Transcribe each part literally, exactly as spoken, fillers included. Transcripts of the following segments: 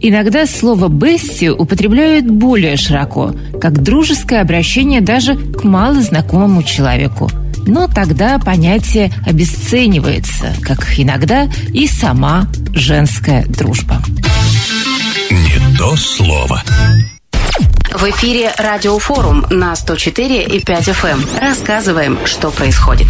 Иногда слово «бести» употребляют более широко, как дружеское обращение даже к малознакомому человеку. Но тогда понятие обесценивается, как иногда и сама женская дружба. Не то слово. В эфире Радиофорум на сто четыре и пять эф эм. Рассказываем, что происходит.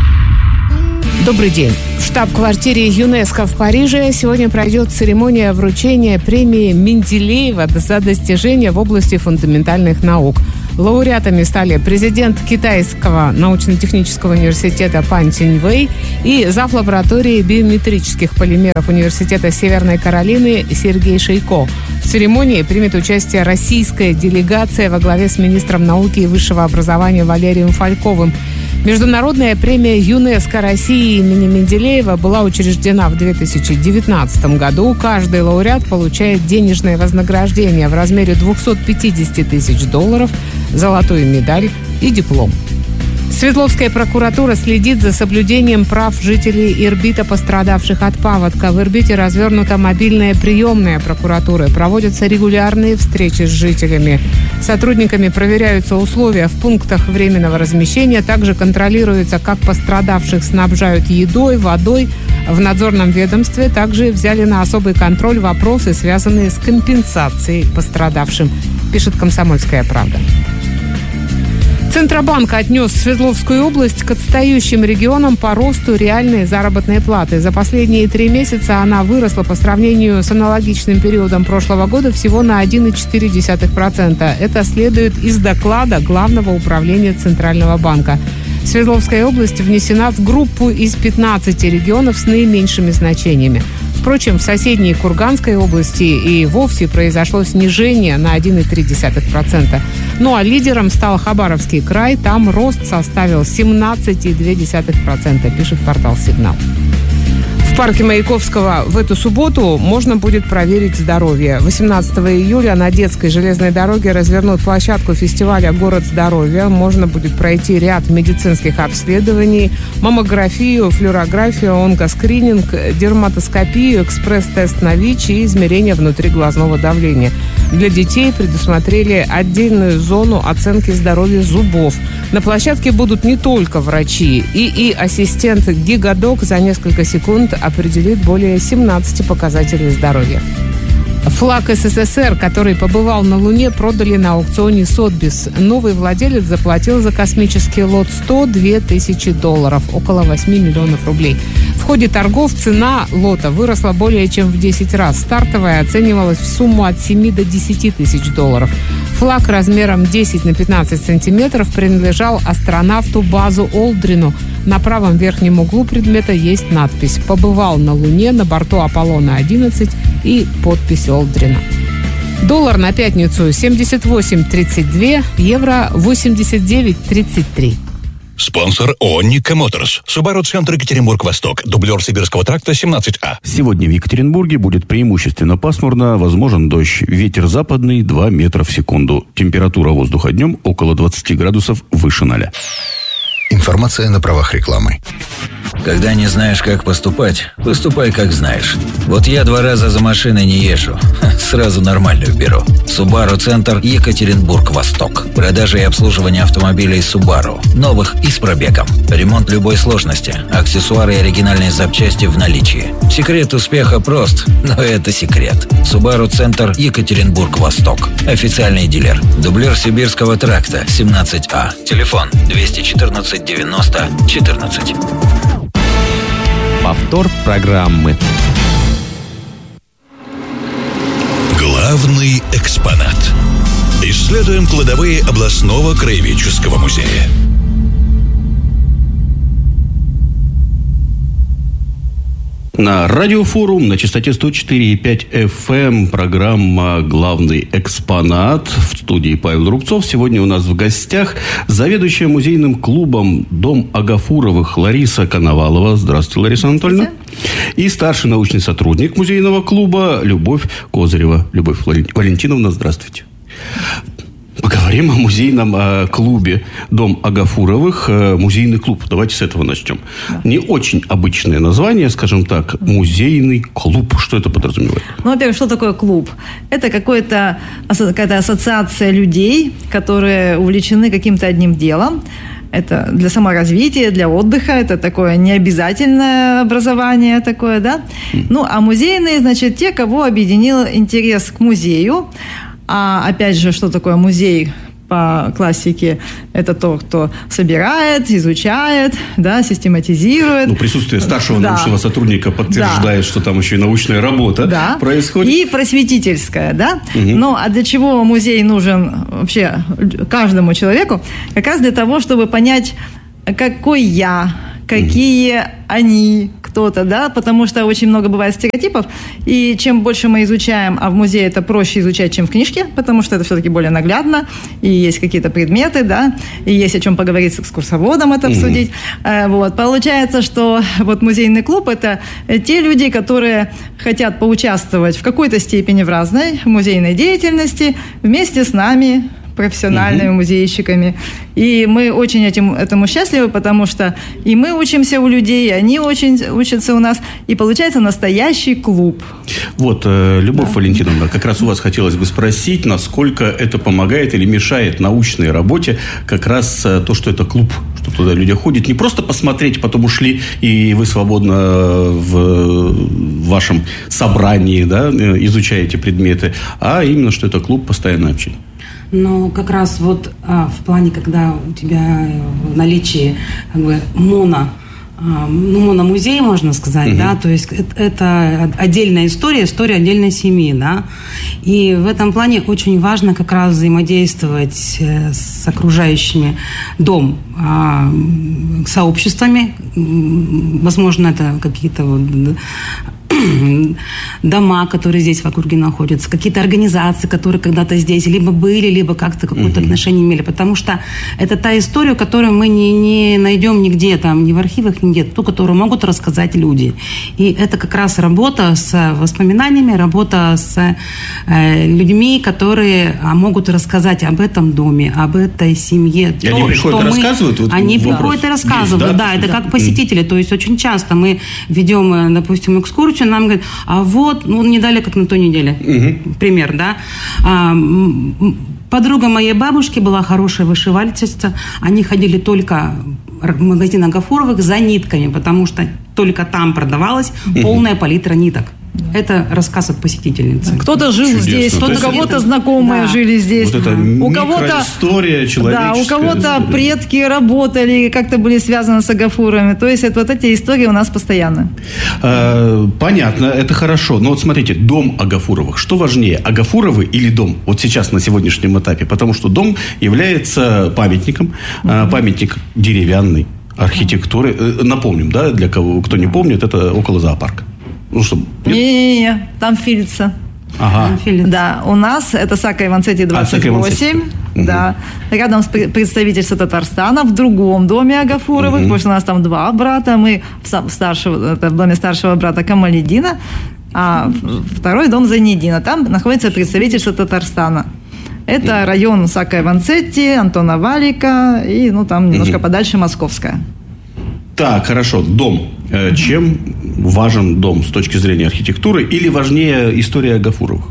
Добрый день. В штаб-квартире ЮНЕСКО в Париже сегодня пройдет церемония вручения премии Менделеева за достижения в области фундаментальных наук. Лауреатами стали президент Китайского научно-технического университета Пан Циньвэй и зав. Лаборатории биометрических полимеров Университета Северной Каролины Сергей Шейко. В церемонии примет участие российская делегация во главе с министром науки и высшего образования Валерием Фальковым. Международная премия ЮНЕСКО России имени Менделеева была учреждена в две тысячи девятнадцатом году. Каждый лауреат получает денежное вознаграждение в размере двести пятьдесят тысяч долларов, золотую медаль и диплом. Свердловская прокуратура следит за соблюдением прав жителей Ирбита, пострадавших от паводка. В Ирбите развернута мобильная приемная прокуратуры. Проводятся регулярные встречи с жителями. Сотрудниками проверяются условия в пунктах временного размещения. Также контролируется, как пострадавших снабжают едой, водой. В надзорном ведомстве также взяли на особый контроль вопросы, связанные с компенсацией пострадавшим, пишет «Комсомольская правда». Центробанк отнес Свердловскую область к отстающим регионам по росту реальной заработной платы. За последние три месяца она выросла по сравнению с аналогичным периодом прошлого года всего на один целых четыре десятых процента. Это следует из доклада Главного управления Центрального банка. Свердловская область внесена в группу из пятнадцати регионов с наименьшими значениями. Впрочем, в соседней Курганской области и вовсе произошло снижение на один целых три десятых процента. Ну а лидером стал Хабаровский край. Там рост составил семнадцать целых две десятых процента, пишет портал «Сигнал». В парке Маяковского в эту субботу можно будет проверить здоровье. восемнадцатого июля на Детской железной дороге развернут площадку фестиваля «Город здоровья». Можно будет пройти ряд медицинских обследований, маммографию, флюорографию, онкоскрининг, дерматоскопию, экспресс-тест на ВИЧ и измерение внутриглазного давления. Для детей предусмотрели отдельную зону оценки здоровья зубов. На площадке будут не только врачи. ИИ-ассистент «Гигадок» за несколько секунд определит более семнадцати показателей здоровья. Флаг СССР, который побывал на Луне, продали на аукционе Сотбис. Новый владелец заплатил за космический лот сто две тысячи долларов, около восьми миллионов рублей. В ходе торгов цена лота выросла более чем в десять раз. Стартовая оценивалась в сумму от семи до десяти тысяч долларов. Флаг размером десять на пятнадцать сантиметров принадлежал астронавту Базу Олдрину. На правом верхнем углу предмета есть надпись «Побывал на Луне на борту Аполлона одиннадцать» и подпись Олдрина. Доллар на пятницу семьдесят восемь тридцать два, евро восемьдесят девять тридцать три. Спонсор ООО «Никко Моторс». Субару-центр Екатеринбург-Восток. Дублер Сибирского тракта семнадцать А. Сегодня в Екатеринбурге будет преимущественно пасмурно, возможен дождь. Ветер западный два метра в секунду. Температура воздуха днем около двадцати градусов выше ноля. Информация на правах рекламы. Когда не знаешь, как поступать, поступай, как знаешь. Вот я два раза за машиной не езжу. Сразу нормальную беру. Субару-центр Екатеринбург-Восток. Продажа и обслуживание автомобилей Субару. Новых и с пробегом. Ремонт любой сложности. Аксессуары и оригинальные запчасти в наличии. Секрет успеха прост, но это секрет. Субару-центр Екатеринбург-Восток. Официальный дилер. Дублер Сибирского тракта семнадцать А. Телефон двести четырнадцать девяносто четырнадцать. Повтор программы. Главный экспонат. Исследуем кладовые областного краеведческого музея. На радиофорум на частоте сто четыре и пять эф эм программа «Главный экспонат». В студии Павел Рубцов. Сегодня у нас в гостях заведующая музейным клубом «Дом Агафуровых» Лариса Коновалова. Здравствуйте, Лариса Анатольевна. И старший научный сотрудник музейного клуба Любовь Козырева. Любовь Валентиновна, здравствуйте. Поговорим о музейном э, клубе «Дом Агафуровых». Э, музейный клуб. Давайте с этого начнем. Да. Не очень обычное название, скажем так. Музейный клуб. Что это подразумевает? Ну, во-первых, что такое клуб? Это какой-то, какая-то ассоциация людей, которые увлечены каким-то одним делом. Это для саморазвития, для отдыха, это такое необязательное образование такое, да. Ну, а музейные, значит, те, кого объединил интерес к музею. А опять же, что такое музей по классике? Это то, кто собирает, изучает, да, систематизирует. Ну, присутствие старшего да. научного сотрудника подтверждает, да. что там еще и научная работа да. происходит. И просветительская, да. Угу. Ну, а для чего музей нужен вообще каждому человеку? Как раз для того, чтобы понять, какой я, какие угу. они, кто-то, да, потому что очень много бывает стереотипов, и чем больше мы изучаем, а в музее это проще изучать, чем в книжке, потому что это все-таки более наглядно, и есть какие-то предметы, да, и есть о чем поговорить с экскурсоводом, это обсудить. Mm-hmm. Вот. Получается, что вот музейный клуб – это те люди, которые хотят поучаствовать в какой-то степени в разной музейной деятельности вместе с нами, профессиональными угу. музейщиками. И мы очень этим, этому счастливы, потому что и мы учимся у людей, и они очень учатся у нас, и получается настоящий клуб. Вот, Любовь да. Валентиновна, как раз у вас хотелось бы спросить, насколько это помогает или мешает научной работе как раз то, что это клуб, что туда люди ходят, не просто посмотреть, потом ушли, и вы свободно в вашем собрании да, изучаете предметы, а именно, что это клуб постоянного общения. Но как раз вот а, в плане, когда у тебя в наличии как бы моно, а, ну, мономузей, можно сказать, угу. да, то есть это, это отдельная история, история отдельной семьи, да, и в этом плане очень важно как раз взаимодействовать с окружающими дом а, сообществами, возможно, это какие-то вот дома, которые здесь в округе находятся, какие-то организации, которые когда-то здесь либо были, либо как-то какое-то uh-huh. отношение имели. Потому что это та история, которую мы не, не найдем нигде, там, ни в архивах, нигде, ту, которую могут рассказать люди. И это как раз работа с воспоминаниями, работа с э, людьми, которые могут рассказать об этом доме, об этой семье. И то, они приходят и рассказывают? Вот они приходят и рассказывают, есть, да, да, это да. как посетители. То есть очень часто мы ведем, допустим, экскурсию, нам говорят, а вот, ну, не дали, как на той неделе. Угу. Пример, да. А, подруга моей бабушки была хорошая вышивальщица. Они ходили только в магазин Агафуровых за нитками, потому что только там продавалась угу. полная палитра ниток. Это рассказ от посетительницы. Кто-то жил Чудесно. здесь, кто-то, у кого-то это... знакомые да. жили здесь. Вот это у кого-то история человеческая. Да, у кого-то да. предки работали, как-то были связаны с Агафуровыми. То есть это, вот эти истории у нас постоянно. А, понятно, это хорошо. Но вот смотрите, дом Агафуровых. Что важнее, Агафуровы или дом? Вот сейчас на сегодняшнем этапе. Потому что дом является памятником. Mm-hmm. Памятник деревянный, архитектуры. Напомним, да, для кого, кто не помнит, это около зоопарка. Ну, что, Не-не-не, там Фильца. Ага. Да, у нас это Сака Иванцетти двадцать восемь. А, да. Угу. Рядом с представительством Татарстана в другом доме Агафуровых, угу. потому что у нас там два брата. Мы в, старшего, в доме старшего брата Камаледдина, а второй дом Зайнеддина. Там находится представительство Татарстана. Это угу. район Сака Иванцетти, Антона Валика и ну, там немножко угу. подальше Московская. Так, хорошо. Дом. Чем важен дом с точки зрения архитектуры или важнее история Агафуровых?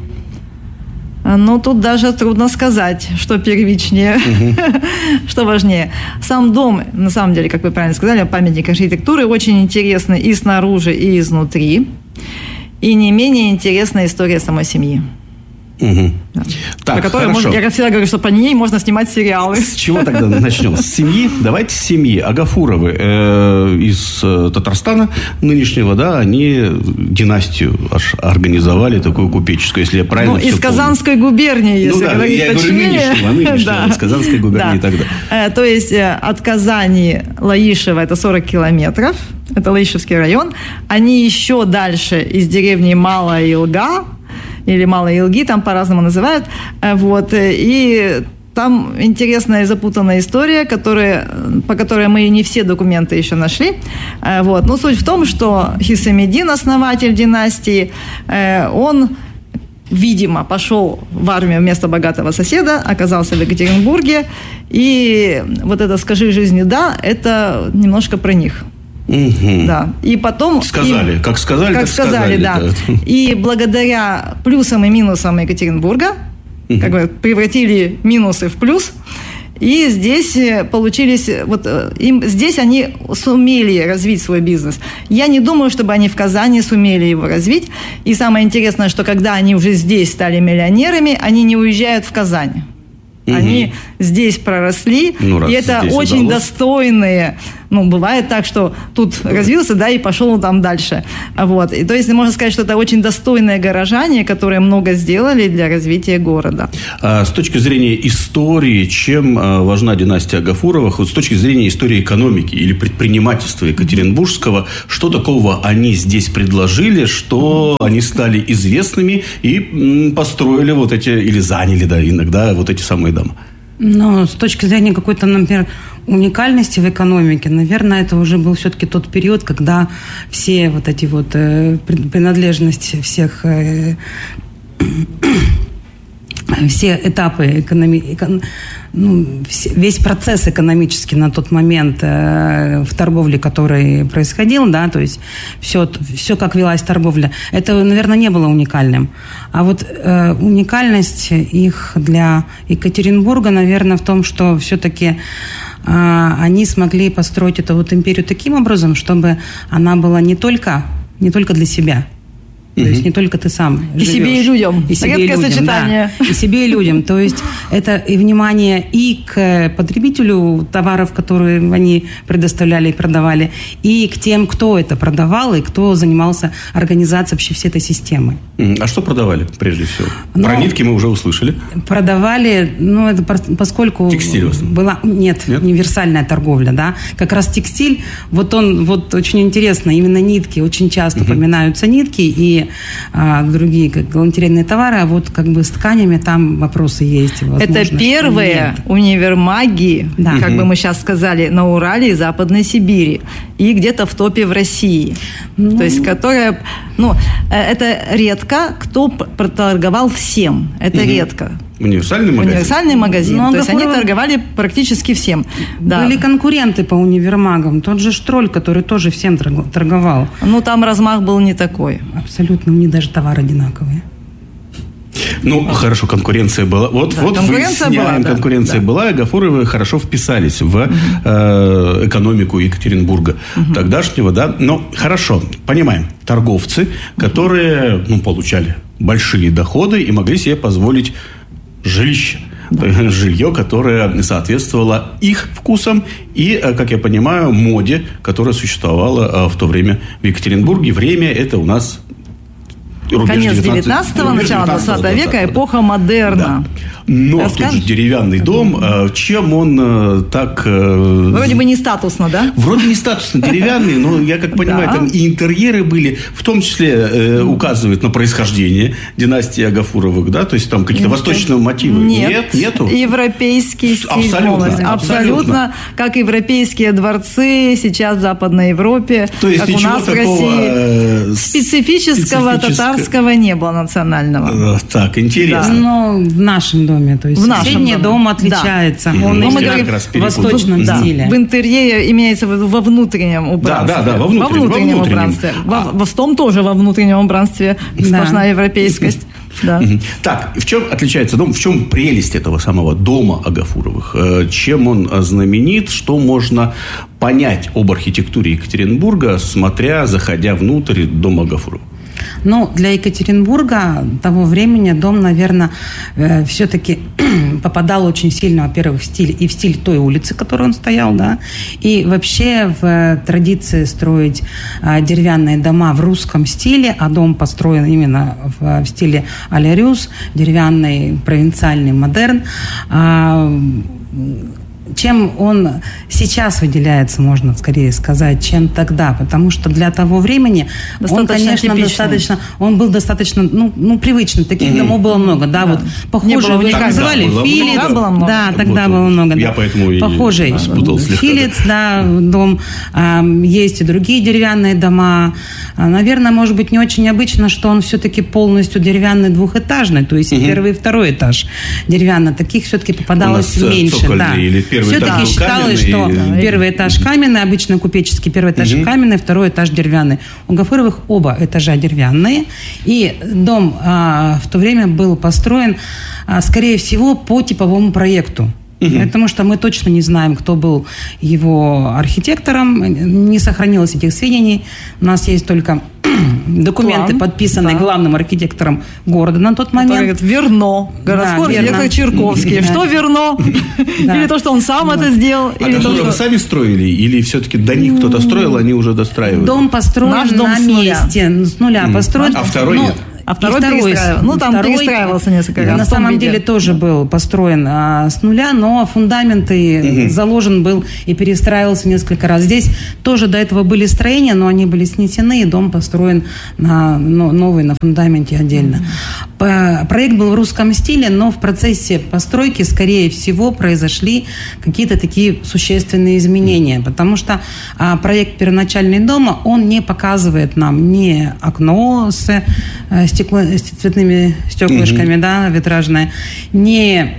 Ну, тут даже трудно сказать, что первичнее, угу. что важнее. Сам дом, на самом деле, как вы правильно сказали, памятник архитектуры, очень интересный и снаружи, и изнутри. И не менее интересная история самой семьи. Угу. Да. Так, по которой можно, я всегда говорю, что по ней можно снимать сериалы. С чего тогда начнем? С семьи? Давайте с семьи. Агафуровы э, из э, Татарстана нынешнего, да, они династию аж организовали, такую купеческую, если я правильно ну, все из помню. Казанской губернии, если ну, да, говорить я точнее. говорю нынешнего, нынешнего, да. Из Казанской губернии да. тогда. Э, то есть э, от Казани Лаишево это сорок километров, это Лаишевский район. Они еще дальше из деревни Малая Илга, или Малые Илги, там по-разному называют. Вот. И там интересная и запутанная история, которая, по которой мы не все документы еще нашли. Вот. Но суть в том, что Хисамиддин, основатель династии, он видимо, пошел в армию вместо богатого соседа, оказался в Екатеринбурге, и вот это «скажи жизни да», это немножко про них. Угу. Да. И потом сказали, им, как сказали, как так сказали, сказали, да. да. И благодаря плюсам и минусам Екатеринбурга, угу. как бы превратили минусы в плюс. И здесь получились, вот им, здесь они сумели развить свой бизнес. Я не думаю, чтобы они в Казани сумели его развить. И самое интересное, что когда они уже здесь стали миллионерами, они не уезжают в Казань. Угу. Они здесь проросли, ну, и это очень удалось. Достойные. Ну, бывает так, что тут развился, да, и пошел там дальше. Вот. И, то есть, можно сказать, что это очень достойные горожане, которые много сделали для развития города. А с точки зрения истории, чем важна династия Гафуровых? Вот с точки зрения истории экономики или предпринимательства екатеринбургского, что такого они здесь предложили, что они стали известными и построили вот эти, или заняли, да, иногда вот эти самые дома? Ну, с точки зрения какой-то, например, уникальности в экономике, наверное, это уже был все-таки тот период, когда все вот эти вот э, принадлежности всех, э, все этапы экономики, эко, ну, весь процесс экономический на тот момент э, в торговле, который происходил, да, то есть все, все, как велась торговля, это, наверное, не было уникальным. А вот э, уникальность их для Екатеринбурга, наверное, в том, что все-таки э, они смогли построить эту вот империю таким образом, чтобы она была не только, не только для себя. То есть не только ты сам и живешь. Себе, и людям. И себе, Редкое и людям, сочетание. Да. И себе, и людям. То есть это и внимание и к потребителю товаров, которые они предоставляли и продавали, и к тем, кто это продавал, и кто занимался организацией вообще всей этой системы. А что продавали, прежде всего? Но про нитки мы уже услышали. Продавали, ну, это поскольку... Текстиль в основном. Была, нет, нет, универсальная торговля, да. Как раз текстиль, вот он, вот очень интересно, именно нитки, очень часто uh-huh. упоминаются нитки, и а, другие как галантерейные товары, а вот как бы с тканями там вопросы есть. Возможно, это первые универмаги, да. как бы мы сейчас сказали, на Урале и Западной Сибири. И где-то в топе в России. Ну, то есть, которая... Ну, это редко, кто проторговал всем. Это угу. редко. Универсальный магазин. Универсальный магазин. Но то есть, Гафурова... они торговали практически всем. Да. Были конкуренты по универмагам. Тот же Штроль, который тоже всем торговал. Ну, там размах был не такой. Абсолютно. У них даже товары одинаковые. Ну, хорошо, конкуренция была. Вот, да, вот конкуренция выясняем, была, да, конкуренция да. была, и Гафуровы хорошо вписались в угу. э, экономику Екатеринбурга угу. тогдашнего, да. Но хорошо, понимаем, торговцы, которые ну, получали большие доходы и могли себе позволить жилище. Да. Жилье, которое соответствовало их вкусам и, как я понимаю, моде, которая существовала в то время в Екатеринбурге. Время это у нас... Конец девятнадцатого, начало двадцатого века, эпоха модерна. Да. Но Расскажешь? Тут же деревянный дом. Чем он так... Вроде бы не статусно, да? Вроде не статусно деревянный, но, я как понимаю, да. там и интерьеры были, в том числе э, указывают на происхождение династии Агафуровых, да? То есть там какие-то восточные мотивы. Нет, Нет нету? Европейский стиль. Абсолютно, абсолютно. Абсолютно. Как европейские дворцы сейчас в Западной Европе. То есть как у нас в России. Специфического татарского не было национального. Так, интересно. Да. Но в нашем доме, то есть соседний дом отличается. Да. Он мы говорим в восточном да. стиле. В интерьере имеется во внутреннем убранстве. Да, да, да, во внутреннем, во внутреннем, во внутреннем. убранстве. А. В, в том тоже во внутреннем убранстве сплошная да. европейскость. Да. Так, в чем отличается дом, в чем прелесть этого самого дома Агафуровых? Чем он знаменит? Что можно понять об архитектуре Екатеринбурга, смотря, заходя внутрь дома Агафуровых? Ну, для Екатеринбурга того времени дом, наверное, э, все-таки попадал очень сильно, во-первых, в стиль, и в стиль той улицы, в которой он стоял, да, и вообще в э, традиции строить э, деревянные дома в русском стиле, а дом построен именно в, в стиле а-ля Рюс, деревянный провинциальный модерн. Э, чем он сейчас выделяется, можно скорее сказать, чем тогда. Потому что для того времени достаточно он, конечно, типичный. достаточно... Он был достаточно, ну, ну привычный. Таких mm-hmm. домов было много, да, да. вот похожие, вы как называли, Филитс. Да, тогда вот, было много. Я да. поэтому и похожий. спутал слегка. Филитс, да, дом. А, есть и другие деревянные дома. А, наверное, может быть, не очень необычно, что он все-таки полностью деревянный двухэтажный, то есть mm-hmm. первый и второй этаж деревянный. Таких все-таки попадалось меньше. Да. Или первый все-таки этаж считалось, каменный, что и... первый этаж каменный, обычно купеческий, первый этаж угу. каменный, второй этаж деревянный. У Гафуровых оба этажа деревянные. И дом а, в то время был построен, а, скорее всего, по типовому проекту. Угу. Потому что мы точно не знаем, кто был его архитектором. Не сохранилось этих сведений. У нас есть только документы, план, подписанные да. главным архитектором города на тот момент. Говорит, Верно. Городской да, архитектор Чирковский. Да. Что Верно? Да. Или то, что он сам да. это сделал? А или то, то, что вы сами строили? Или все-таки до них кто-то строил, они уже достраивали? Дом построен Наш дом на с месте. С нуля mm. построен. А второй но... нет? А второй, второй Ну, там второй, перестраивался несколько раз. На самом виде. деле тоже был построен а, с нуля, но фундамент и угу. заложен был и перестраивался несколько раз. Здесь тоже до этого были строения, но они были снесены, и дом построен на, ну, новый на фундаменте отдельно. Угу. По, проект был в русском стиле, но в процессе постройки, скорее всего, произошли какие-то такие существенные изменения, потому что а, проект первоначальный дома, он не показывает нам ни окно с Стекло, с цветными стеклышками, mm-hmm. да, витражное, не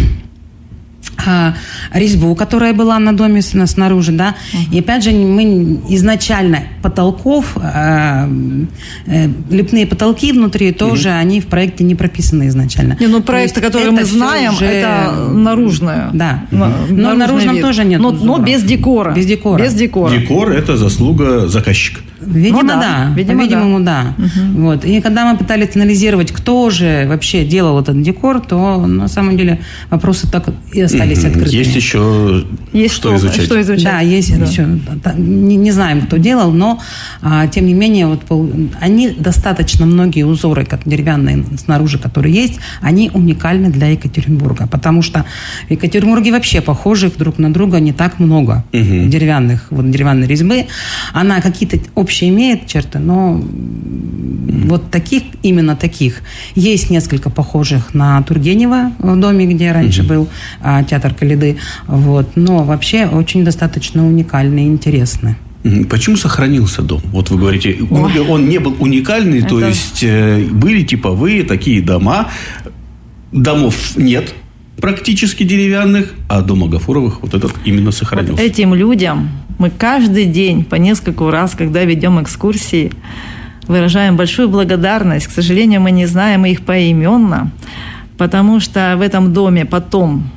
а, резьбу, которая была на доме снаружи, да, mm-hmm. и опять же мы изначально потолков, а, а, лепные потолки внутри тоже, mm-hmm. они в проекте не прописаны изначально. Не, ну проект, который мы знаем, уже... это наружное. Да, mm-hmm. но в наружном вид. тоже нет. Но, но без декора. Без декора. Без декора. Декор – это заслуга заказчика. Видимо, ну, да. да. Видимо, По-видимому, да. да. Угу. Вот. И когда мы пытались анализировать, кто же вообще делал этот декор, то на самом деле вопросы так и остались угу. открытыми. Есть еще есть что, что, изучать. что изучать. Да, есть да. еще. Не, не знаем, кто делал, но а, тем не менее, вот, они достаточно многие узоры, как деревянные снаружи, которые есть, они уникальны для Екатеринбурга, потому что в Екатеринбурге вообще похожих друг на друга не так много угу. деревянных, вот деревянной резьбы. Она какие-то общие имеет черты, но mm-hmm. вот таких, именно таких, есть несколько похожих на Тургенева в доме, где раньше mm-hmm. был а, театр Калиды, вот, но вообще очень достаточно уникальный и интересный. Почему сохранился дом? Вот вы говорите, Ой. он не был уникальный, Это... то есть были типовые такие дома, домов нет практически деревянных, а дом Агафуровых вот этот именно сохранился. Вот этим людям мы каждый день по нескольку раз, когда ведем экскурсии, выражаем большую благодарность. К сожалению, мы не знаем их поименно, потому что в этом доме потом,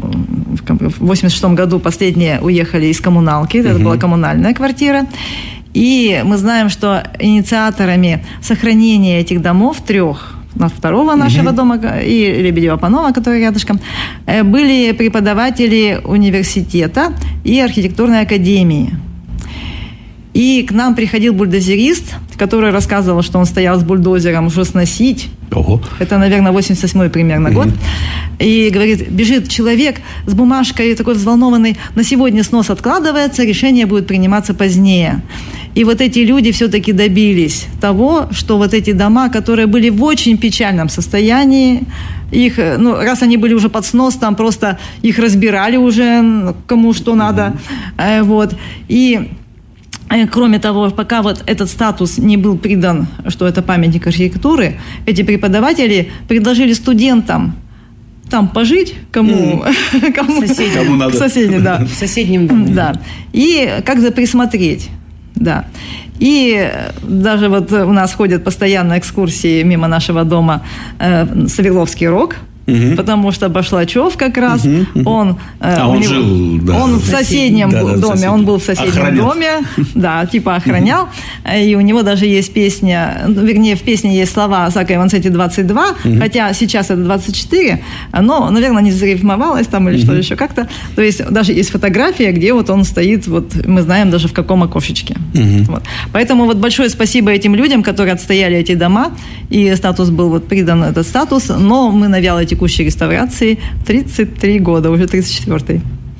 в восемьдесят шестом году, последние уехали из коммуналки, это угу. была коммунальная квартира, и мы знаем, что инициаторами сохранения этих домов трех, второго нашего угу. дома и Лебедева-Панова, который рядышком, были преподаватели университета и архитектурной академии. И к нам приходил бульдозерист, который рассказывал, что он стоял с бульдозером уже сносить. Ого. Это, наверное, восемьдесят восьмой примерно угу. год. И говорит, бежит человек с бумажкой такой взволнованный, на сегодня снос откладывается, решение будет приниматься позднее. И вот эти люди все-таки добились того, что вот эти дома, которые были в очень печальном состоянии, их, ну, раз они были уже под снос, там просто их разбирали уже, кому что надо. Mm-hmm. Вот. И кроме того, пока вот этот статус не был придан, что это памятник архитектуры, эти преподаватели предложили студентам там пожить, кому, mm. кому, кому надо. Соседи, да. В соседнем доме. Да. И как-то присмотреть. Да. И даже вот у нас ходят постоянно экскурсии мимо нашего дома э, Савеловский рог, угу. потому что Башлачев как раз, угу, угу. он, э, а он, него, жил, да, он в соседнем да, да, доме, соседнем. он был в соседнем Охранял. доме, да, типа охранял, угу. и у него даже есть песня, вернее, в песне есть слова «Сака Иванцетти двадцать два», угу. хотя сейчас это двадцать четыре, но, наверное, не зарифмовалось там или угу. что еще как-то, то есть даже есть фотография, где вот он стоит, вот мы знаем даже в каком окошечке. Угу. Вот. Поэтому вот большое спасибо этим людям, которые отстояли эти дома, и статус был вот придан этот статус, но мы на вялой текущей реставрации тридцать три года, уже тридцать четвёртый.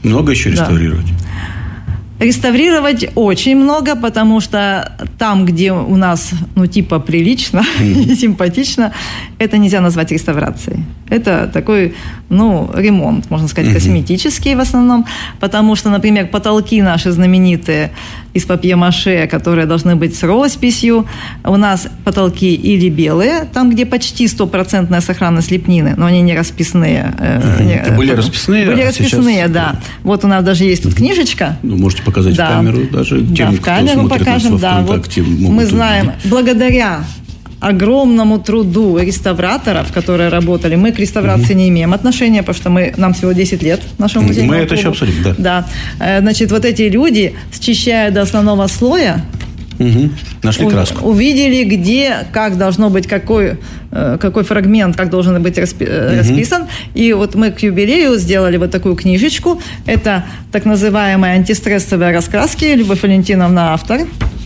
Много еще реставрировать? Да. Реставрировать очень много, потому что там, где у нас, ну, типа, прилично и симпатично, это нельзя назвать реставрацией. Это такой, ну, ремонт, можно сказать, косметический в основном, потому что, например, потолки наши знаменитые из папье-маше, которые должны быть с росписью, у нас потолки или белые, там, где почти стопроцентная сохранность лепнины, но они не расписные. Это были расписные? Были расписные, да. Вот у нас даже есть тут книжечка. Ну, можете показать да. в камеру даже тем, да, в камеру кто смотрит покажем, нас во да. ВКонтакте. Вот мы знаем, увидеть. Благодаря огромному труду реставраторов, которые работали, мы к реставрации угу. не имеем отношения, потому что мы, нам всего десять лет нашему музейному Мы это клубу. еще обсудим, да. Да. Значит, вот эти люди, счищая до основного слоя, угу. нашли краску. Увидели, где, как должно быть, какой, какой фрагмент, как должен быть распи- угу. расписан. И вот мы к юбилею сделали вот такую книжечку. Это так называемые антистрессовые раскраски. Любовь Валентиновна автор.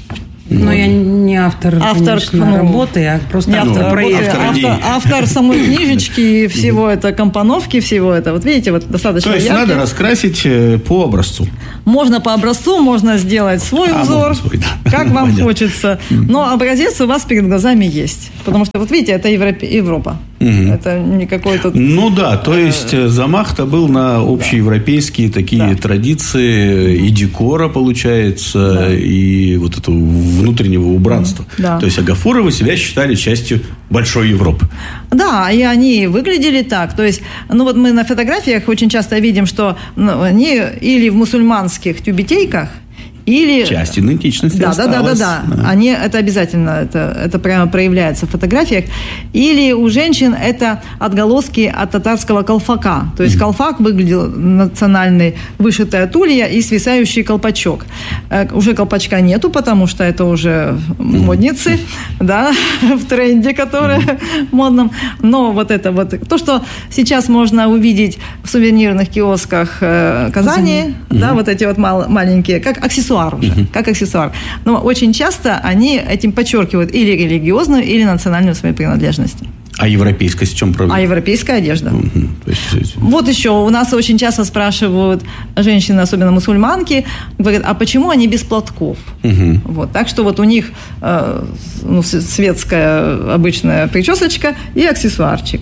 Но вот. Я не автор, автор конечно, ну, работы, а просто не автор, автор, проекта. Автор, автор, автор самой книжечки и всего это, компоновки всего это. Вот видите, вот достаточно То есть яркий. надо раскрасить по образцу. Можно по образцу, можно сделать свой а, узор, свой, да. как вам Понятно. Хочется. Но образец у вас перед глазами есть. Потому что, вот видите, это Европа. Европа. Угу. Это не какой-то... Ну да, то есть замах-то был на общеевропейские такие да. традиции и декора, получается, да. и вот этого внутреннего убранства. Да. То есть Агафуровы себя считали частью большой Европы. Да, и они выглядели так. То есть, ну вот мы на фотографиях очень часто видим, что ну, они или в мусульманских тюбетейках, или... Часть идентичности да, осталась. Да, да, да, да. да. Они, это обязательно, это, это прямо проявляется в фотографиях. Или у женщин это отголоски от татарского колфака. То есть mm-hmm. колфак выглядел национальный, вышитая тулья и свисающий колпачок. Э, уже колпачка нету, потому что это уже модницы, mm-hmm. да, в тренде, который mm-hmm. модном. Но вот это вот, то, что сейчас можно увидеть в сувенирных киосках э, Казани, mm-hmm. да, вот эти вот мал, маленькие, как аксессуары. Уже, uh-huh. как аксессуар. Но очень часто они этим подчеркивают или религиозную, или национальную свою принадлежность. А европейскость в чем проблема? А европейская одежда. Uh-huh. То есть... Вот еще у нас очень часто спрашивают женщины, особенно мусульманки, говорят, а почему они без платков? Uh-huh. Вот, так что вот у них э, ну, светская обычная причесочка и аксессуарчик.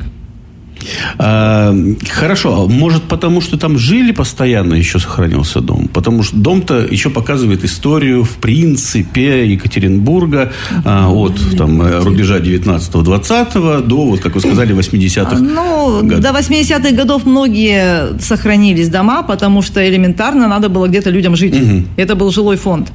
А, хорошо, может потому, что там жили постоянно, еще сохранился дом? Потому что дом-то еще показывает историю, в принципе, Екатеринбурга а, от там, рубежа девятнадцатого-двадцатого до, вот, как вы сказали, восьмидесятых ну, годов. До восьмидесятых годов многие сохранились дома, потому что элементарно надо было где-то людям жить. Угу. Это был жилой фонд.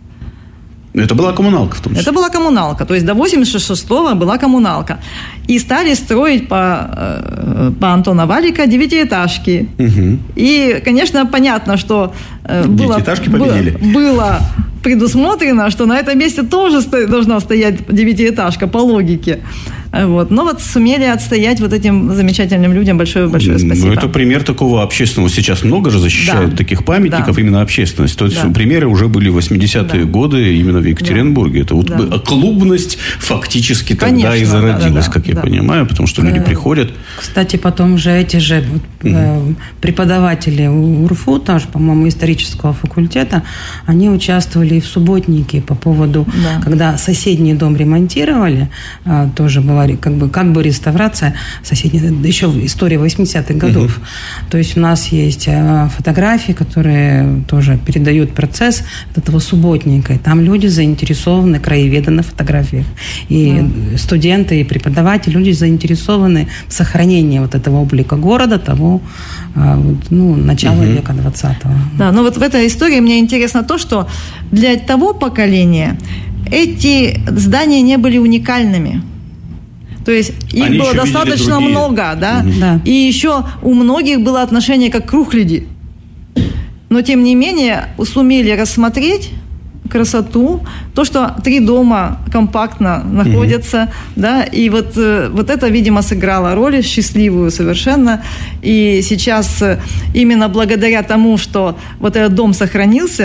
Это была коммуналка в том числе? Это была коммуналка. То есть до восемьдесят шестого была коммуналка. И стали строить по, по Антона Валика девятиэтажки. Угу. И, конечно, понятно, что было, девятиэтажки победили. было предусмотрено, что на этом месте тоже должна стоять девятиэтажка по логике. Вот. Но вот сумели отстоять вот этим замечательным людям. Большое-большое спасибо. Ну, это пример такого общественного. Сейчас много же защищают да. таких памятников, да. именно общественность. То есть да. примеры уже были в восьмидесятые да. годы именно в Екатеринбурге. Да. Это вот да. клубность фактически Конечно, тогда и зародилась, да, да, как я да. понимаю, потому что люди приходят. Кстати, потом же эти же угу. преподаватели УРФУ, тоже, по-моему, исторического факультета, они участвовали и в субботнике по поводу, да. когда соседний дом ремонтировали, тоже была как бы, как бы реставрация соседней, еще история восьмидесятых годов. Uh-huh. То есть у нас есть фотографии, которые тоже передают процесс этого субботника. И там люди заинтересованы, краеведы на фотографиях. И uh-huh. студенты, и преподаватели, люди заинтересованы в сохранении вот этого облика города, того ну, начала uh-huh. века двадцатого. Да, но вот в этой истории мне интересно то, что для того поколения эти здания не были уникальными. То есть их Они было достаточно много, да? Угу. да. И еще у многих было отношение как к рухляди. Но, тем не менее, сумели рассмотреть красоту, то, что три дома компактно находятся, mm-hmm. да, и вот, вот это, видимо, сыграло роль счастливую совершенно, и сейчас именно благодаря тому, что вот этот дом сохранился,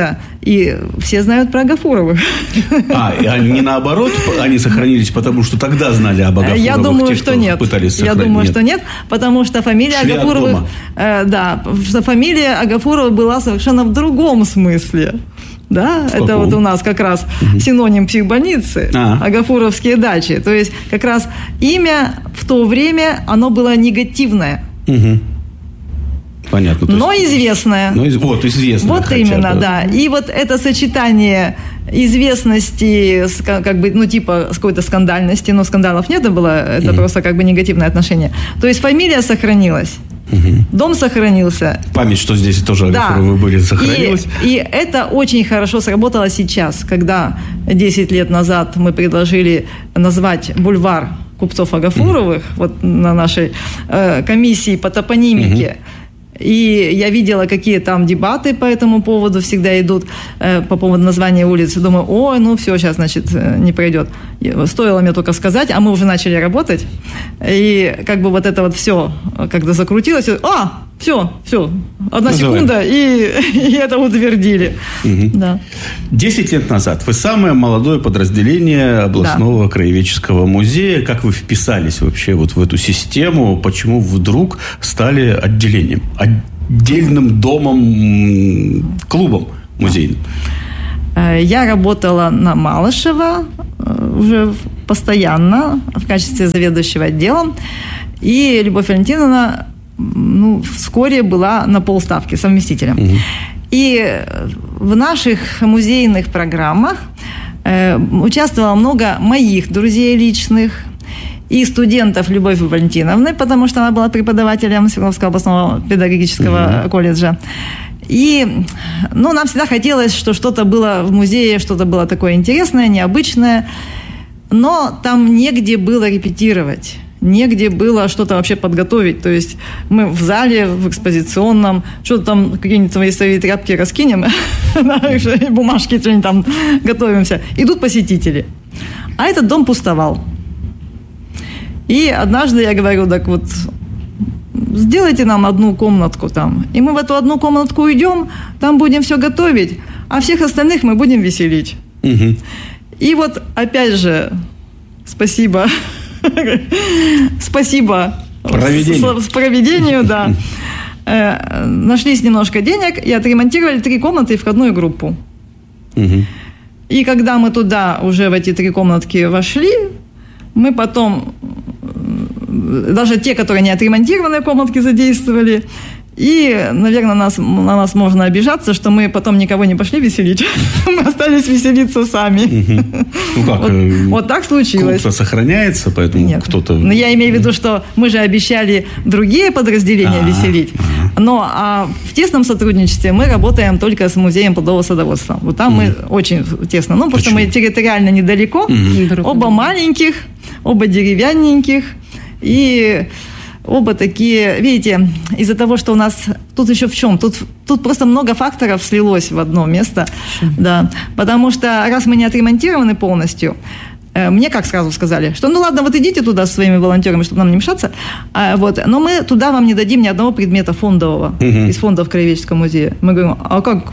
И все знают про Агафуровых. А, а не наоборот, они сохранились, потому что тогда знали об Агафуровых? Я думаю, те, что нет. Пытались сохранить? Я думаю, нет. что нет, потому что фамилия Шли Агафуровых... Э, да, что фамилия Агафурова была совершенно в другом смысле. Да, в это каком? вот у нас как раз угу. синоним психбольницы, а. Агафуровские дачи. То есть как раз имя в то время, оно было негативное. Угу. Понятно. Но есть, известное. Но, вот, известное. Вот именно, бы. Да. И вот это сочетание известности, как бы, ну, типа, с какой-то скандальности, но скандалов нет, было, это угу. просто как бы негативное отношение. То есть фамилия сохранилась. Угу. Дом сохранился. Память, что здесь тоже Агафуровы да. были, сохранилась. И, и это очень хорошо сработало сейчас, когда десять лет назад мы предложили назвать бульвар купцов Агафуровых угу. вот на нашей э, комиссии по топонимике. Угу. И я видела, какие там дебаты по этому поводу всегда идут, э, по поводу названия улицы. Думаю, ой, ну все, сейчас, значит, не пройдет. Стоило мне только сказать, а мы уже начали работать. И как бы вот это вот все, когда закрутилось, а, все, все, одна Называем. секунда, и, и это утвердили. Угу. Да. Десять лет назад вы самое молодое подразделение областного да. краеведческого музея. Как вы вписались вообще вот в эту систему? Почему вдруг стали отделением? Отдельным домом, клубом музейным? Я работала на Малышева уже постоянно в качестве заведующего отделом. И Любовь Валентиновна ну, вскоре была на полставки совместителем. Угу. И в наших музейных программах э, участвовало много моих друзей личных и студентов Любови Валентиновны, потому что она была преподавателем Свердловского областного педагогического угу. колледжа. И ну, нам всегда хотелось, что что-то было в музее, что-то было такое интересное, необычное, но там негде было репетировать. Негде было что-то вообще подготовить. То есть мы в зале, в экспозиционном, что-то там, какие-нибудь свои, свои тряпки раскинем, бумажки, что-нибудь там готовимся. Идут посетители. А этот дом пустовал. И однажды я говорю, так вот, сделайте нам одну комнатку там. И мы в эту одну комнатку уйдем, там будем все готовить, а всех остальных мы будем веселить. Угу. И вот опять же, спасибо... Спасибо проведению, с, с проведению, да. Э, нашлись немножко денег и отремонтировали три комнаты и входную группу. Угу. И когда мы туда уже в эти три комнатки вошли, мы потом даже те, которые не отремонтированные комнатки, задействовали. И, наверное, нас, на нас можно обижаться, что мы потом никого не пошли веселить. Мы остались веселиться сами. Ну как? Вот, вот так случилось. Клуб-то сохраняется, поэтому Нет. кто-то... Но я имею в виду, что мы же обещали другие подразделения А-а-а. веселить. Но а в тесном сотрудничестве мы работаем только с музеем плодового садоводства. Вот там mm. мы очень тесно. Ну, потому что мы территориально недалеко. Mm-hmm. Оба маленьких, оба деревянненьких. И... Оба такие, видите, из-за того, что у нас тут еще в чем? Тут, тут просто много факторов слилось в одно место. Да. Потому что раз мы не отремонтированы полностью, э, мне как сразу сказали, что ну ладно, вот идите туда со своими волонтерами, чтобы нам не мешаться, а, вот, но мы туда вам не дадим ни одного предмета фондового угу. из фондов Краеведческого музея. Мы говорим, а как?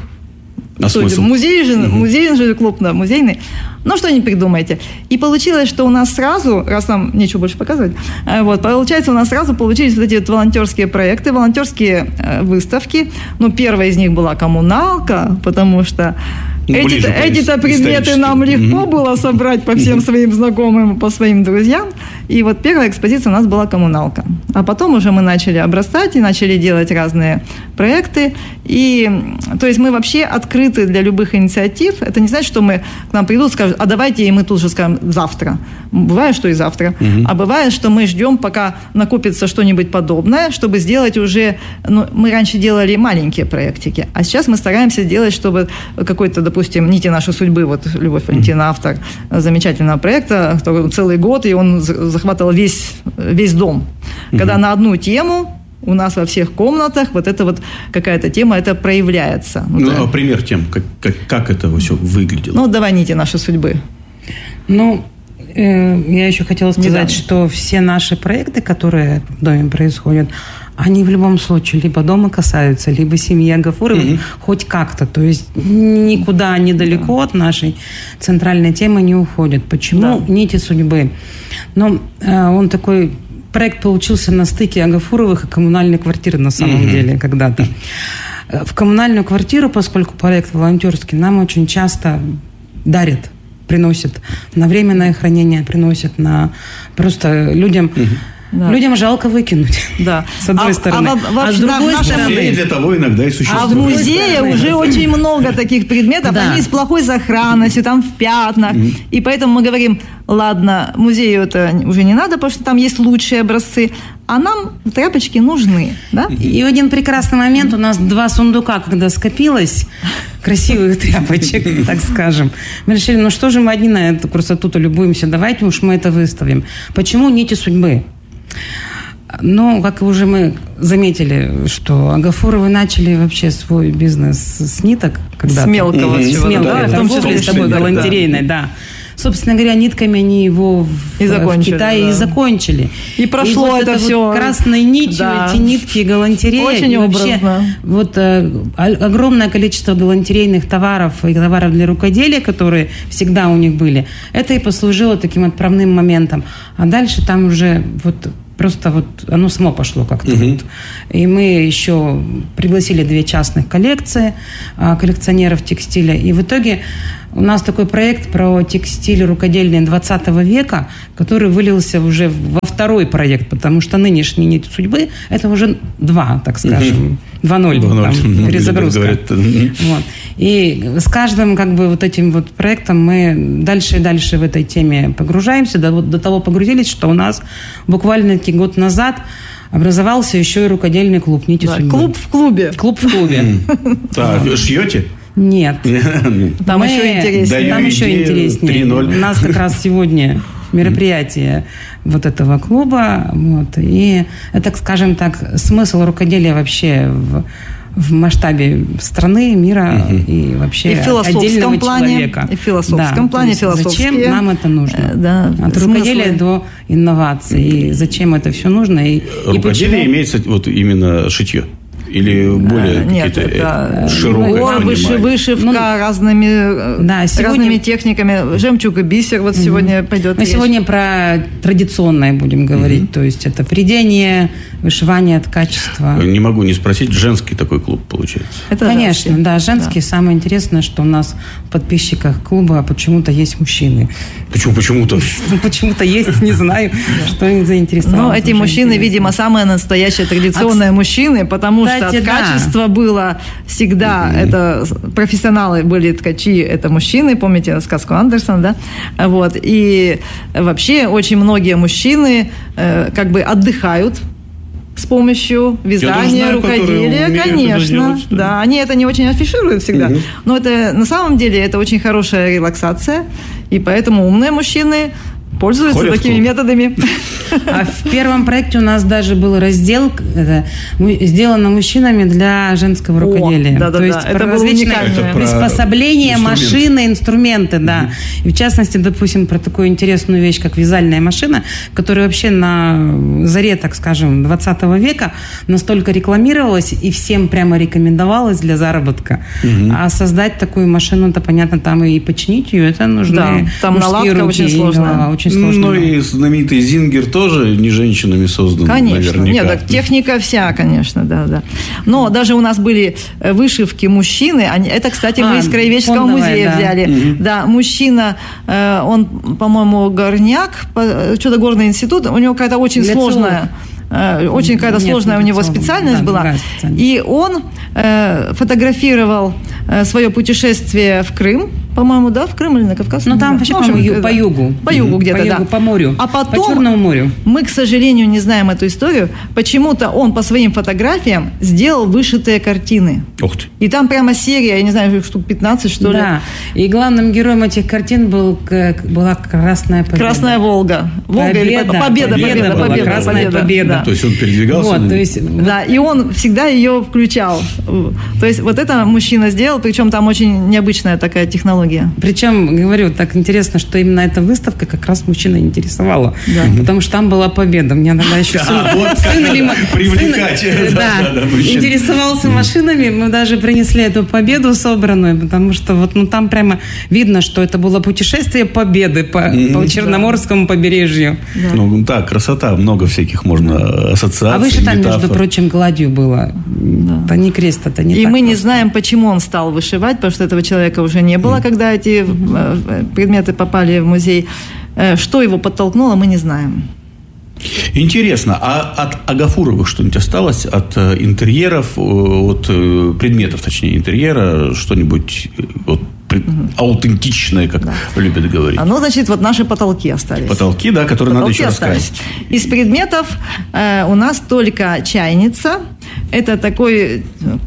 А смысл? Музей же, угу. музейный же клуб, да, музейный. Ну, что не придумайте. И получилось, что у нас сразу, раз нам нечего больше показывать, вот, получается, у нас сразу получились вот эти вот волонтерские проекты, волонтерские э, выставки. Ну, первая из них была коммуналка, потому что ну, эти-то, эти-то предметы нам легко mm-hmm. было собрать по всем mm-hmm. своим знакомым, по своим друзьям. И вот первая экспозиция у нас была коммуналка. А потом уже мы начали обрастать и начали делать разные проекты. И, то есть мы вообще открыты для любых инициатив. Это не значит, что мы к нам придут и скажут, а давайте, и мы тут же скажем завтра. Бывает, что и завтра. Mm-hmm. А бывает, что мы ждем, пока накопится что-нибудь подобное, чтобы сделать уже... Ну, мы раньше делали маленькие проектики, а сейчас мы стараемся делать, чтобы какой-то, допустим, «Нити нашей судьбы», вот Любовь Валентиновна, автор замечательного проекта, целый год, и он захватывал весь, весь дом. Mm-hmm. Когда на одну тему у нас во всех комнатах вот эта вот какая-то тема, это проявляется. Ну, да. а пример тем, как, как, как это все выглядело? Ну, давай «Нити нашей судьбы». Ну, э, я еще хотела сказать, Недавно. что все наши проекты, которые в доме происходят, они в любом случае либо дома касаются, либо семьи Агафуровых, mm-hmm. хоть как-то. То есть никуда недалеко да. от нашей центральной темы не уходят. Почему? Да. Нити судьбы. Но э, он такой... Проект получился на стыке Агафуровых и коммунальной квартиры на самом mm-hmm. деле когда-то. В коммунальную квартиру, поскольку проект волонтерский, нам очень часто дарят, приносят на временное хранение, приносят на просто людям... Mm-hmm. Да. Людям жалко выкинуть, да. с одной а, стороны. А, а, а с другой да, стороны... для того иногда и существует. А в музее уже очень много таких предметов, да. они с плохой сохранностью, там в пятнах. Mm-hmm. И поэтому мы говорим, ладно, музею это уже не надо, потому что там есть лучшие образцы, а нам тряпочки нужны. Да? И в один прекрасный момент у нас два сундука, когда скопилось, красивых тряпочек, так скажем. Мы решили, ну что же мы одни на эту красоту-то любуемся, давайте уж мы это выставим. Почему нити судьбы? Ну, как уже мы заметили, что Агафуровы начали вообще свой бизнес с ниток когда-то. С мелкого. Mm-hmm. С мелкого, да, в том числе с тобой галантерейной, да. да. Собственно говоря, нитками они его в, и в Китае да. и закончили. И прошло и вот это, это все. Вот красной нитью, да. эти нитки галантереи. Очень вообще, образно. Вот э, огромное количество галантерейных товаров и товаров для рукоделия, которые всегда у них были, это и послужило таким отправным моментом. А дальше там уже вот... Просто вот оно само пошло как-то. Uh-huh. Вот. И мы еще пригласили две частных коллекции коллекционеров текстиля. И в итоге у нас такой проект про текстиль рукодельный двадцатого века, который вылился уже во второй проект, потому что нынешние нити судьбы – это уже два, так скажем, uh-huh. два ноль, там, перезагрузка. Вот. И с каждым как бы вот этим вот проектом мы дальше и дальше в этой теме погружаемся. До, до того погрузились, что у нас буквально год назад образовался еще и рукодельный клуб «Нити да, судьбы». Клуб в клубе. Клуб в клубе. Так, шьете? Нет. Там еще интереснее. Там еще интереснее. У нас как раз сегодня мероприятие вот этого клуба. Вот. И это, скажем так, смысл рукоделия вообще в, в масштабе страны, мира угу. и вообще и в отдельного плане, человека. И в философском да, плане, философские. Зачем нам это нужно? Да, от рукоделия до инноваций. И зачем это все нужно? И, рукоделие и имеется вот именно шитье? Или более Нет, какие-то это широкие выше, вышивка ну, разными, да, сегодня, разными техниками. Жемчуг и бисер вот сегодня mm-hmm. пойдет. Мы речь. сегодня про традиционное будем говорить. Mm-hmm. То есть это прядение, вышивание, ткачество. Не могу не спросить, женский такой клуб получается? Это Конечно, женский. да, женский. Да. Самое интересное, что у нас в подписчиках клуба почему-то есть мужчины. Почему почему-то? Почему-то есть, не знаю, что их заинтересовало. Ну, эти мужчины, видимо, самые настоящие традиционные мужчины, потому что Кстати, ткачество да. было всегда, mm-hmm. это профессионалы были ткачи, это мужчины, помните сказку Андерсона, да? Вот. И вообще очень многие мужчины э, как бы отдыхают с помощью вязания, знаю, рукоделия, конечно. Делать, да. да, они это не очень афишируют всегда, mm-hmm. но это на самом деле это очень хорошая релаксация, и поэтому умные мужчины пользуются Ходят такими методами. А в первом проекте у нас даже был раздел, это, сделано мужчинами для женского рукоделия. О, да, да, То да. есть Это про различные приспособления, машины, инструменты, да. И в частности, допустим, про такую интересную вещь, как вязальная машина, которая вообще на заре, так скажем, двадцатого века настолько рекламировалась и всем прямо рекомендовалась для заработка. Угу. А создать такую машину, то понятно, там и починить ее, это нужно. Да, там наладка очень сложная. Очень сложно. Ну и знаменитый Зингер тоже не женщинами создан, конечно. наверняка. Нет, так техника вся, конечно, да, да. Но даже у нас были вышивки мужчины. Они, это, кстати, а, мы из Краеведческого фондовая, музея да. взяли. Угу. Да, мужчина, он, по-моему, горняк, что-то горный институт, у него какая-то очень Для сложная... Целого. Очень какая-то Нет, сложная у него специальность да, была. Специальность. И он э, фотографировал э, свое путешествие в Крым, по-моему, да, в Крым или на Кавказ? Ну, там да. вообще ну, общем, по, ю, по югу. По югу где-то, по да. Югу, по морю. А потом по Черному морю. Мы, к сожалению, не знаем эту историю. Почему-то он по своим фотографиям сделал вышитые картины. Ух ты. И там прямо серия, я не знаю, штук пятнадцать, что ли. Да. И главным героем этих картин был, была Красная Победа. Красная Волга. Волга победа, или Победа, победа, победа, была, победа, Красная победа. Победа. Да. То есть он передвигался? Вот, то есть, да, и он всегда ее включал. То есть вот это мужчина сделал, причем там очень необычная такая технология многие. Причем, говорю, так интересно, что именно эта выставка как раз мужчина интересовала. Да. Потому что там была победа. Мне надо еще сын привлекать. Интересовался машинами. Мы даже принесли эту победу собранную, потому что вот ну там прямо видно, что это было путешествие победы по Черноморскому побережью. Ну да, красота, много всяких можно ассоциаций. А выше там, между прочим, гладью было. Это не крест, это не И мы не знаем, почему он стал вышивать, потому что этого человека уже не было, когда эти предметы попали в музей. Что его подтолкнуло, мы не знаем. Интересно, а от Агафуровых что-нибудь осталось? От интерьеров, от предметов, точнее, интерьера, что-нибудь вот, угу. аутентичное, как да. любят говорить? Ну, значит, вот наши потолки остались. Потолки, да, которые потолки надо еще остались. Рассказать. Из предметов э, у нас только чайница. Это такой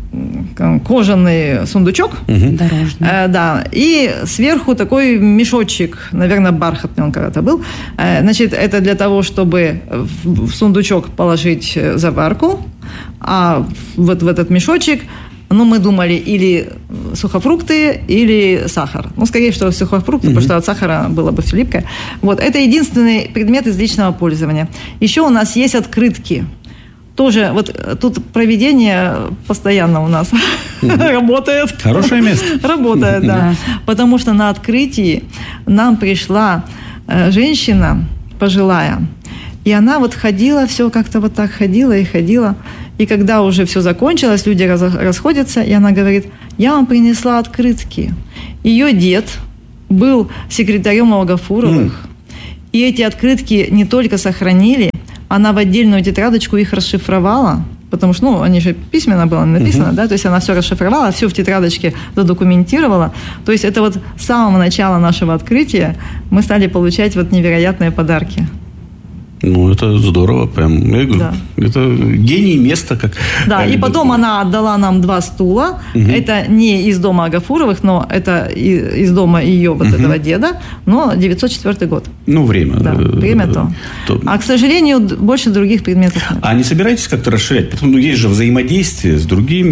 кожаный сундучок. Угу. Дорожный. Э, да. И сверху такой мешочек, наверное, бархатный он когда-то был. Э, значит, это для того, чтобы в сундучок положить заварку, а вот в этот мешочек, ну, мы думали, или сухофрукты, или сахар. Ну, скорее всего, сухофрукты, mm-hmm. потому что от сахара было бы все липкое. Вот, это единственный предмет из личного пользования. Еще у нас есть открытки. Тоже, вот тут проведение постоянно у нас mm-hmm. работает. Хорошее место. Работает, да. Потому что на открытии нам пришла женщина пожилая, и она вот ходила, все как-то вот так ходила и ходила. И когда уже все закончилось, люди расходятся, и она говорит: я вам принесла открытки. Ее дед был секретарем у Агафуровых. Mm. И эти открытки не только сохранили, она в отдельную тетрадочку их расшифровала, потому что, ну, они же письменно было написано, uh-huh. да, то есть она все расшифровала, все в тетрадочке задокументировала. То есть это вот с самого начала нашего открытия мы стали получать вот невероятные подарки. Ну, это здорово, прям. Я говорю, да. Это гений места, как. Да, и потом она отдала нам два стула. Угу. Это не из дома Агафуровых, но это из дома ее вот угу. этого деда, но девятьсот четвёртый год. Ну, время. Да, время то. то. А, к сожалению, больше других предметов нет. А не собираетесь как-то расширять? Потому что есть же взаимодействие с другими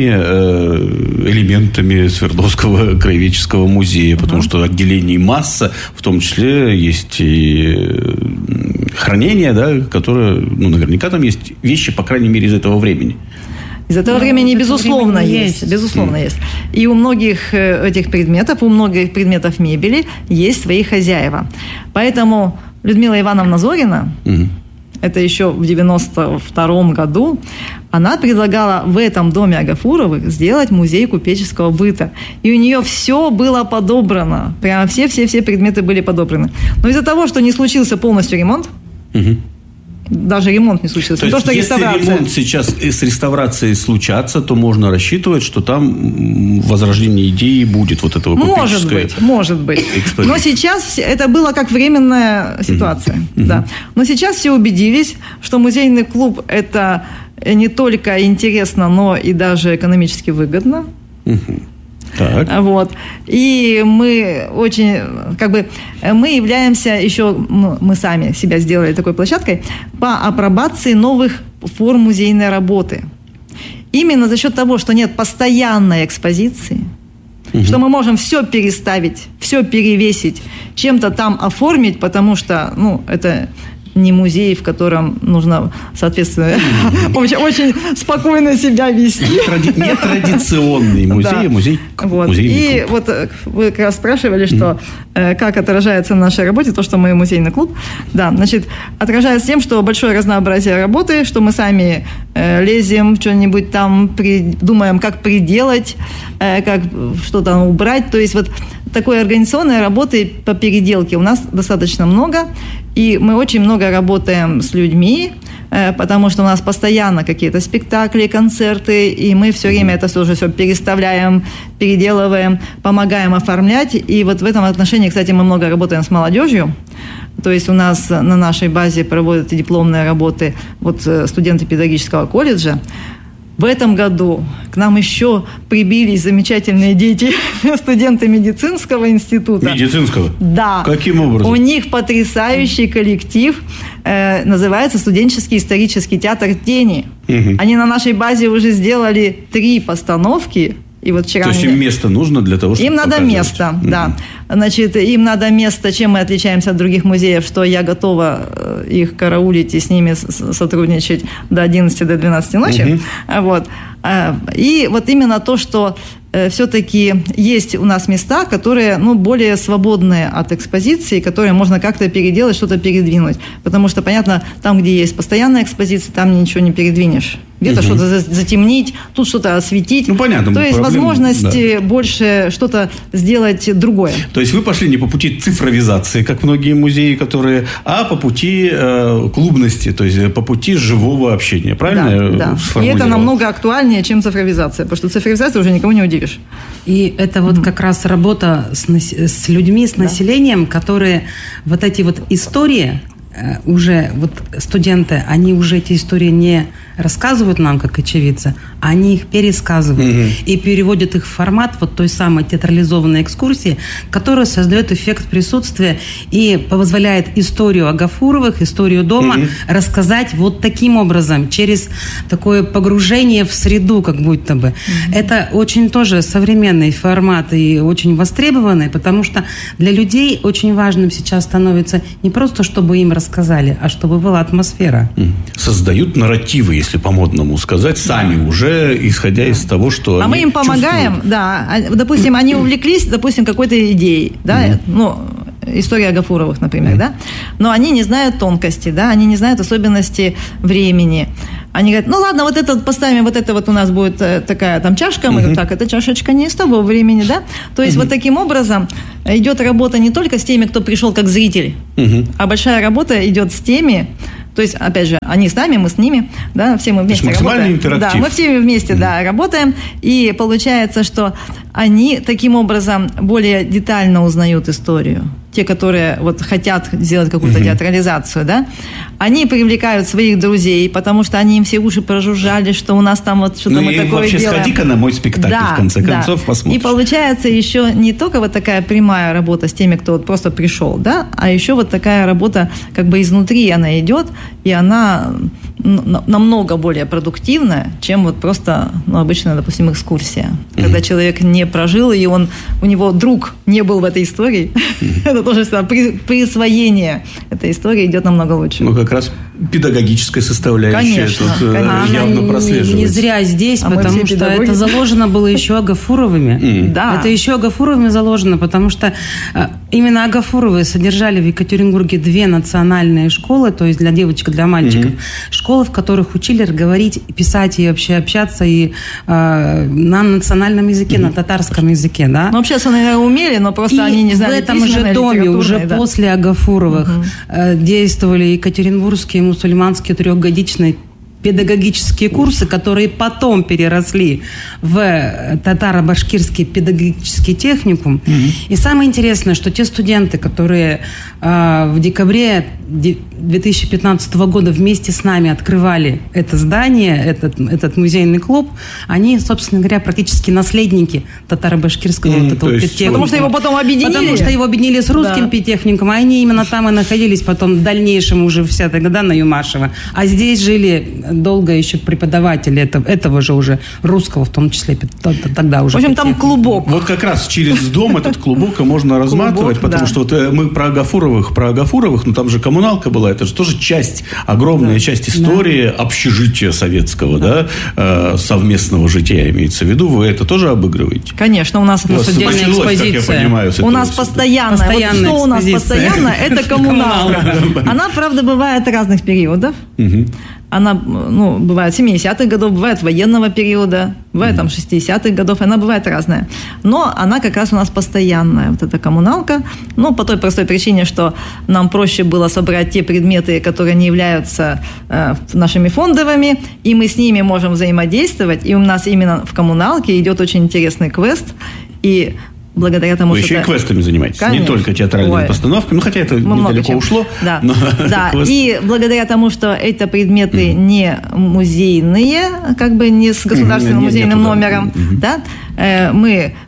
элементами Свердловского краеведческого музея, потому угу. что отделений масса, в том числе есть и хранение, да, которое, ну, наверняка там есть вещи, по крайней мере, из этого времени. Из этого да, времени, из безусловно, времени есть. есть. Безусловно, mm. есть. И у многих этих предметов, у многих предметов мебели есть свои хозяева. Поэтому Людмила Ивановна Зорина, mm. это еще в девяносто втором году, она предлагала в этом доме Агафуровых сделать музей купеческого быта. И у нее все было подобрано. Прямо все-все-все предметы были подобраны. Но из-за того, что не случился полностью ремонт, угу. даже ремонт не случился. То, то есть, что если ремонт сейчас с реставрацией случаться, то можно рассчитывать, что там возрождение идеи будет вот этого купеческого. Может быть, может быть. Но сейчас это было как временная ситуация. Uh-huh. Да. Но сейчас все убедились, что музейный клуб – это не только интересно, но и даже экономически выгодно. Uh-huh. Так. Вот. И мы очень, как бы, мы являемся еще, ну, мы сами себя сделали такой площадкой по апробации новых форм музейной работы. Именно за счет того, что нет постоянной экспозиции, угу. что мы можем все переставить, все перевесить, чем-то там оформить, потому что, ну, это не музей, в котором нужно, соответственно, очень, очень спокойно себя вести. Нетрадиционный музей, да. музей, вот. музейный И клуб. вот вы как раз спрашивали, что э, как отражается в нашей работе то, что мы музейный клуб. Да, значит, отражается тем, что большое разнообразие работы, что мы сами э, лезем, что-нибудь там придумаем, как приделать, э, как что-то убрать. То есть вот такой организационной работы по переделке у нас достаточно много. И мы очень много работаем с людьми, потому что у нас постоянно какие-то спектакли, концерты, и мы все время это все уже все переставляем, переделываем, помогаем оформлять. И вот в этом отношении, кстати, мы много работаем с молодежью. То есть у нас на нашей базе проводят дипломные работы вот студенты педагогического колледжа. В этом году к нам еще прибились замечательные дети, студенты медицинского института. Медицинского? Да. Каким образом? У них потрясающий коллектив, э, называется студенческий исторический театр «Тени». Угу. Они на нашей базе уже сделали три постановки, И вот вчера То есть они... им место нужно для того, чтобы Им надо показывать. место, Mm-hmm. да. Значит, им надо место, чем мы отличаемся от других музеев, что я готова их караулить и с ними сотрудничать до одиннадцати, до двенадцати ночи. Mm-hmm. Вот. И вот именно то, что все-таки есть у нас места, которые, ну, более свободные от экспозиции, которые можно как-то переделать, что-то передвинуть. Потому что, понятно, там, где есть постоянная экспозиция, там ничего не передвинешь. Где-то угу. что-то затемнить, тут что-то осветить. Ну, понятно. То есть проблем, возможности да. больше что-то сделать другое. То есть вы пошли не по пути цифровизации, как многие музеи, которые, а по пути э, клубности, то есть по пути живого общения. Правильно да, я да. сформулировал? И это намного актуальнее, чем цифровизация, потому что цифровизация уже никого не удивишь. И это вот mm-hmm. как раз работа с, с людьми, с да. населением, которые вот эти вот истории уже, вот студенты, они уже эти истории не рассказывают нам, как очевидцы, а они их пересказывают mm-hmm. и переводят их в формат вот той самой театрализованной экскурсии, которая создает эффект присутствия и позволяет историю Агафуровых, историю дома mm-hmm. рассказать вот таким образом, через такое погружение в среду, как будто бы. Mm-hmm. Это очень тоже современный формат и очень востребованный, потому что для людей очень важным сейчас становится не просто, чтобы им рассказали, а чтобы была атмосфера. Mm-hmm. Создают нарративы, если по-модному сказать, сами да. уже, исходя да. из того, что а они мы им помогаем, чувствуют. Да, допустим, они увлеклись, допустим, какой-то идеей, да, mm-hmm. ну, история Агафуровых, например, mm-hmm. да, но они не знают тонкости, да, они не знают особенности времени. Они говорят, ну ладно, вот это вот поставим, вот это вот у нас будет такая там чашка, мы mm-hmm. говорим, так, эта чашечка не из того времени, да, то есть mm-hmm. вот таким образом идет работа не только с теми, кто пришел как зритель, mm-hmm. а большая работа идет с теми, то есть, опять же, они с нами, мы с ними, да, все мы вместе максимальный работаем. интерактив. Да, мы все вместе, mm-hmm. да, работаем, и получается, что они таким образом более детально узнают историю. Те, которые вот хотят сделать какую-то mm-hmm. театрализацию, да, они привлекают своих друзей, потому что они им все уши прожужжали, что у нас там вот что-то ну, мы и такое вообще делаем. Сходи-ка на мой спектакль, да, в конце да. концов, посмотришь. И получается еще не только вот такая прямая работа с теми, кто вот просто пришел, да, а еще вот такая работа как бы изнутри она идет, и она намного более продуктивная, чем вот просто, ну, обычная, допустим, экскурсия. Mm-hmm. Когда человек не прожил, и он, у него друг не был в этой истории, mm-hmm. это тоже присвоение этой истории идет намного лучше. Ну, как раз педагогическая составляющая конечно, тут конечно. явно Она прослеживается. Не зря здесь, а потому что это заложено было еще Агафуровыми. Mm. Да. Это еще Агафуровыми заложено, потому что именно Агафуровы содержали в Екатеринбурге две национальные школы, то есть для девочек, для мальчиков. Mm-hmm. Школы, в которых учили говорить, писать и вообще общаться и э, на национальном языке, mm-hmm. на татарском языке, да? Ну, вообще, наверное, умели, но просто и они не знали в этом же доме уже да. после Агафуровых угу. э, действовали екатеринбургские мусульманские трехгодичные педагогические курсы, которые потом переросли в татаро-башкирский педагогический техникум. Mm-hmm. И самое интересное, что те студенты, которые э, в декабре две тысячи пятнадцатого года вместе с нами открывали это здание, этот, этот музейный клуб, они, собственно говоря, практически наследники татаро-башкирского mm-hmm. вот этого педтехникума. Потому что его потом объединили. Потому что его объединили с русским да. педтехникумом, а они именно там и находились потом в дальнейшем уже вся тогда на Юмашево. А здесь жили долго еще преподаватели этого, этого же уже русского, в том числе тогда уже. В общем, там клубок. Вот как раз через дом этот клубок можно разматывать, потому что вот мы про Агафуровых, про Агафуровых, ну там же коммуналка была, это же тоже часть, огромная часть истории общежития советского, да, совместного жития имеется в виду. Вы это тоже обыгрываете? Конечно, у нас отдельная экспозиция. У нас постоянно. Что у нас постоянно? Это коммуналка. Она, правда, бывает разных периодов. Она, ну, бывает семидесятых годов, бывает военного периода, бывает mm-hmm. там шестидесятых годов, она бывает разная. Но она как раз у нас постоянная, вот эта коммуналка. Ну, по той простой причине, что нам проще было собрать те предметы, которые не являются э, нашими фондовыми, и мы с ними можем взаимодействовать. И у нас именно в коммуналке идет очень интересный квест. И благодаря тому, Вы что... еще это... и квестами занимаетесь, Конечно. не только театральными Ой. постановками, ну, хотя это Мы недалеко чем. ушло. Да, но да. квест... И благодаря тому, что это предметы mm-hmm. не музейные, как бы не с государственным mm-hmm. музейным Нет, номером, mm-hmm. да, э, мы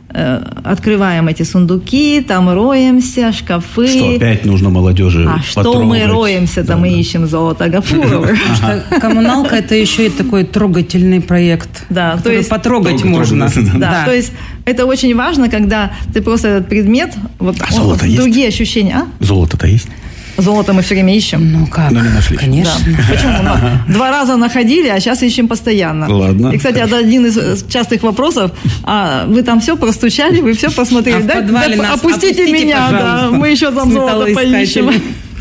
открываем эти сундуки, там роемся, шкафы. Что опять нужно молодежи А потрогать. что мы роемся, да, мы ищем золото Гафурова. Коммуналка – это еще и такой трогательный проект, да, то есть потрогать можно. Да, то есть это очень важно, когда ты просто этот предмет, вот другие ощущения. Золото-то есть? Золото мы все время ищем. Ну как? Но не нашли. Конечно. Да. Почему? Ну, два раза находили, а сейчас ищем постоянно. Ладно. И, кстати, это один из частых вопросов. А вы там все простучали, вы все посмотрели. А в да? подвале да, нас опустите, опустите, меня, да. Мы еще там золото поищем.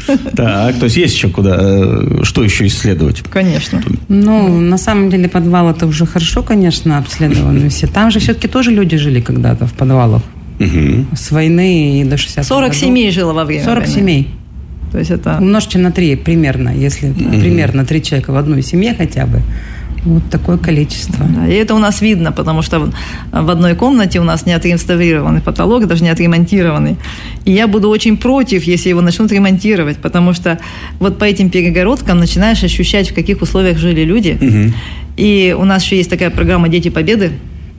Так, то есть есть еще куда, что еще исследовать? Конечно. Ну, на самом деле подвал это уже хорошо, конечно, обследованы все. Там же все-таки тоже люди жили когда-то в подвалах. Угу. С войны и до шестидесятых сорок годов. семей жило во время сорок войны. семей. То есть это... Умножьте на три примерно, если mm-hmm. примерно три человека в одной семье хотя бы. Вот такое количество. Да, и это у нас видно, потому что в одной комнате у нас не отреставрированный потолок, даже не отремонтированный. И я буду очень против, если его начнут ремонтировать, потому что вот по этим перегородкам начинаешь ощущать, в каких условиях жили люди. Mm-hmm. И у нас еще есть такая программа «Дети Победы».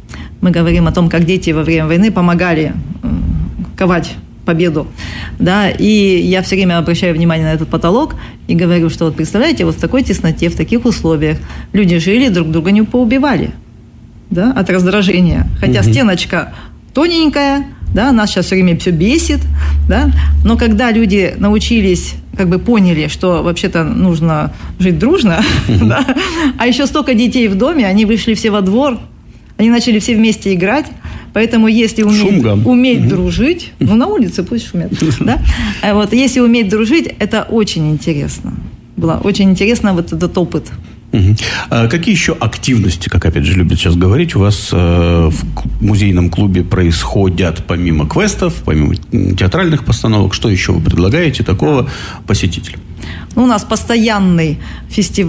Мы говорим о том, как дети во время войны помогали ковать победу, да, и я все время обращаю внимание на этот потолок и говорю, что вот представляете, вот в такой тесноте, в таких условиях люди жили, друг друга не поубивали, да, от раздражения, хотя угу. стеночка тоненькая, да, нас сейчас все время все бесит, да, но когда люди научились, как бы поняли, что вообще-то нужно жить дружно, угу. да, а еще столько детей в доме, они вышли все во двор, они начали все вместе играть. Поэтому если уметь, уметь угу. дружить, ну на улице пусть шумят, да? Вот, если уметь дружить, это очень интересно. Было очень интересно вот этот опыт. Угу. А какие еще активности, как опять же любят сейчас говорить, у вас э, в музейном клубе происходят помимо квестов, помимо театральных постановок? Что еще вы предлагаете такого посетителям? Ну, у нас постоянный фестиваль